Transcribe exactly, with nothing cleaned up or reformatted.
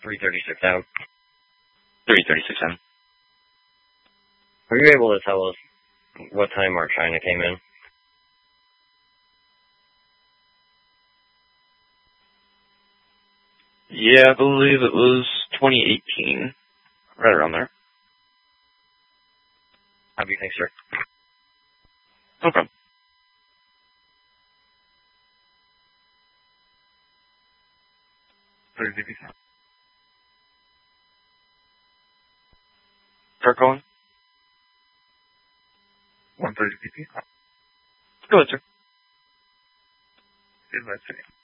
three thirty-six M. three thirty-six M. Are you able to tell us what time our China came in? Yeah, I believe it was twenty eighteen. Right around there. How do you think, sir? No problem. Start calling. one thirty P P. Go ahead, sir. Let's see.